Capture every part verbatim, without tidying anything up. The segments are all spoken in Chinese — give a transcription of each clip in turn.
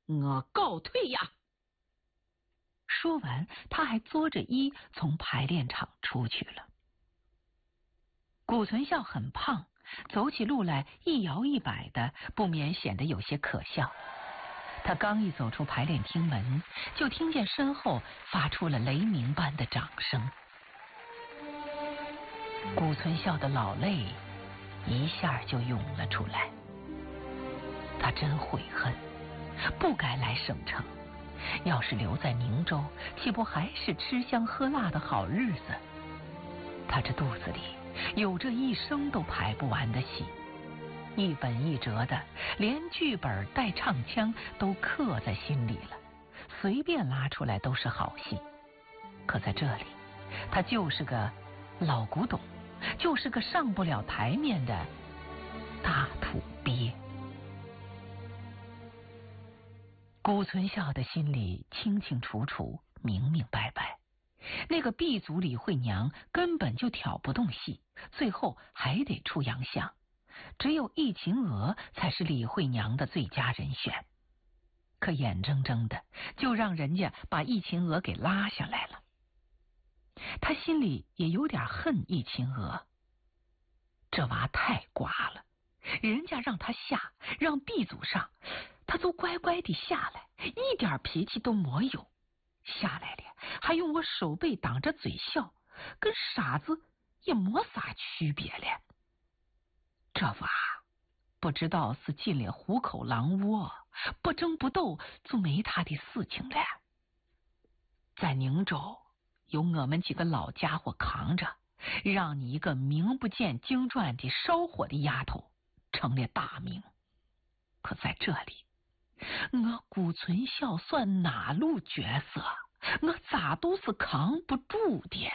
我告退呀！说完，他还作着揖从排练场出去了。谷存孝很胖，走起路来一摇一摆的，不免显得有些可笑。他刚一走出排练厅门，就听见身后发出了雷鸣般的掌声。谷存孝的老泪一下就涌了出来。他真悔恨，不该来省城，要是留在宁州，岂不还是吃香喝辣的好日子？他这肚子里有着一生都排不完的戏，一本一折的，连剧本带唱腔都刻在心里了，随便拉出来都是好戏。可在这里，他就是个老古董，就是个上不了台面的大土鳖。谷存孝的心里清清楚楚，明明白白，那个闭族李慧娘根本就挑不动戏，最后还得出洋相，只有易秦娥才是李慧娘的最佳人选。可眼睁睁的就让人家把易秦娥给拉下来了。他心里也有点恨易秦娥，这娃太瓜了，人家让他下，让闭组上，他都乖乖地下来，一点脾气都没有。下来了还用我手背挡着嘴笑，跟傻子也没啥区别了。这娃不知道是进了虎口狼窝，不争不斗就没他的事情了。在宁州有我们几个老家伙扛着，让你一个名不见经传的烧火的丫头成了大名。可在这里，我谷存孝算哪路角色？我咋都是扛不住的。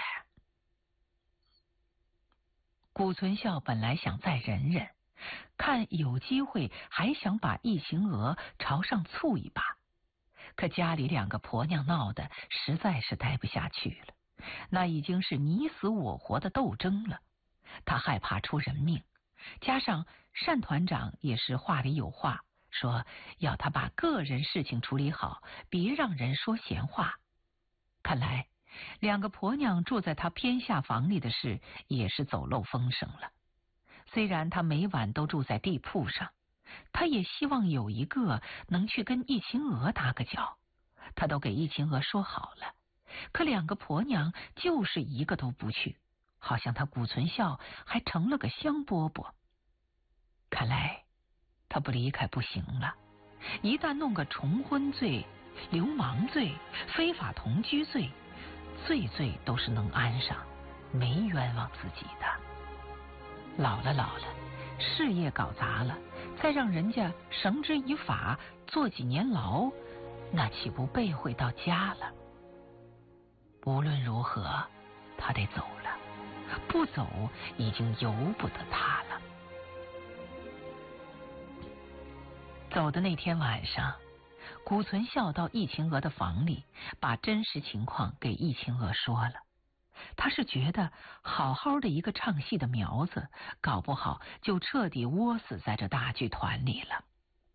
谷存孝本来想再忍忍，看有机会还想把易秦娥朝上促一把，可家里两个婆娘闹得实在是待不下去了，那已经是你死我活的斗争了。他害怕出人命，加上单团长也是话里有话，说要他把个人事情处理好，别让人说闲话。看来两个婆娘住在他偏下房里的事也是走漏风声了。虽然他每晚都住在地铺上，他也希望有一个能去跟易秦娥打个脚，他都给易秦娥说好了，可两个婆娘就是一个都不去，好像他谷存孝还成了个香饽饽。看来他不离开不行了，一旦弄个重婚罪、流氓罪、非法同居罪，罪罪都是能安上，没冤枉自己的。老了老了，事业搞砸了，再让人家绳之以法，坐几年牢，那岂不背回到家了？无论如何，他得走了，不走已经由不得他了。走的那天晚上，谷存孝到易秦娥的房里，把真实情况给易秦娥说了。他是觉得好好的一个唱戏的苗子，搞不好就彻底窝死在这大剧团里了。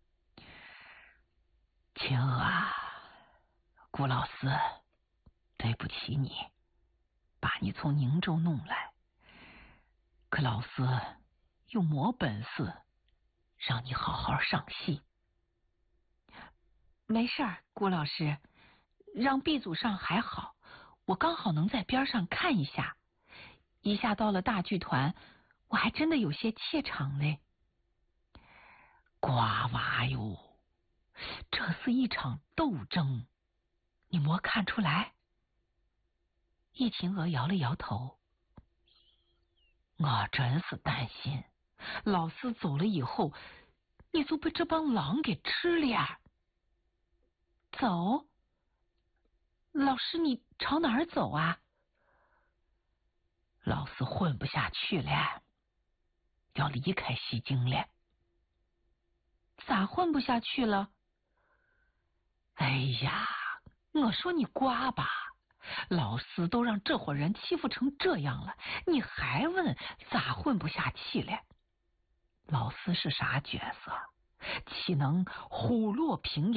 秦娥啊，谷老师对不起你，把你从宁州弄来，可老师又没本事让你好好上戏。没事儿，谷老师，让闭组上还好，我刚好能在边上看一下，一下到了大剧团，我还真的有些怯场嘞。瓜娃哟，这是一场斗争，你没看出来？易秦娥摇了摇头，我真是担心老师走了以后，你就被这帮狼给吃了。走？老师你朝哪儿走啊？老师混不下去了，要离开西京了。咋混不下去了？哎呀，我说你瓜吧，老师都让这伙人欺负成这样了，你还问咋混不下去了？老师是啥角色？岂能虎落平阳